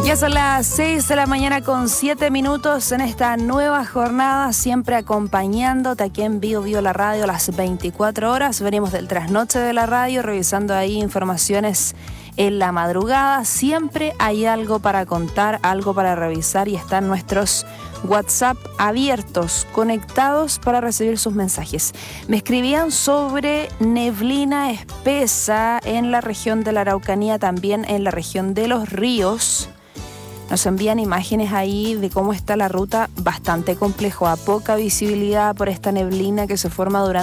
Ya son las 6 de la mañana con 7 minutos en esta nueva jornada, siempre acompañándote aquí en Bio la Radio a las 24 horas. Venimos del trasnoche de la radio, revisando ahí informaciones en la madrugada. Siempre hay algo para contar, algo para revisar y están nuestros WhatsApp abiertos, conectados para recibir sus mensajes. Me escribían sobre neblina espesa en la región de la Araucanía, también en la región de Los Ríos. Nos envían imágenes ahí de cómo está la ruta, bastante complejo, a poca visibilidad por esta neblina que se forma durante